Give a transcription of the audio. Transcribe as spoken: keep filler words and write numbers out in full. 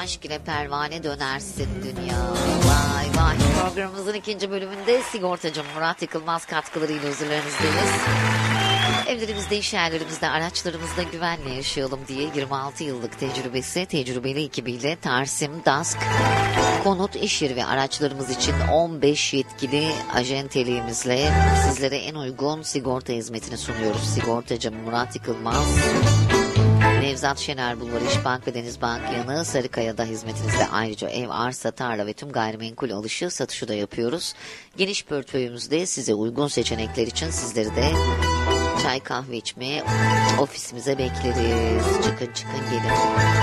aşk ile pervane dönersin dünya. Vay vay. Programımızın ikinci bölümünde sigortacı Murat Yıkılmaz katkılarıyla huzurlarınızdayız. Evlerimizde, iş yerlerimizde, araçlarımızda güvenle yaşayalım diye yirmi altı yıllık tecrübesi, tecrübeli ekibiyle Tarsim Dask konut, iş yeri ve araçlarımız için on beş yetkili ajenteliğimizle sizlere en uygun sigorta hizmetini sunuyoruz. Sigortacı Murat Yıkılmaz, Nevzat Şener Bulvarı İşbank ve Denizbank yanı Sarıkaya'da hizmetinizde. Ayrıca ev, arsa, tarla ve tüm gayrimenkul alışı, satışı da yapıyoruz. Geniş portföyümüzde size uygun seçenekler için sizleri de çay kahve içmeye ofisimize bekleriz. Çıkın çıkın gelin.